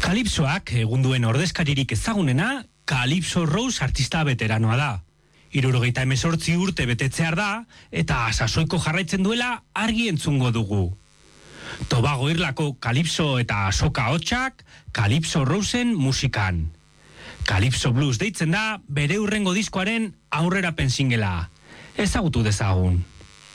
Kalipsoak egun duen ordezkaririk ezagunena Calypso Rose artista veteranoa da. 78 urte betetzear da eta sasoiko jarraitzen duela argi entzungo dugu. Tobago Irlako Calypso eta soka hotxak Calypso Roseen musikan. Calypso Blues deitzen da bere hurrengo diskoaren aurrerapen singela. Ezagutu dezagun.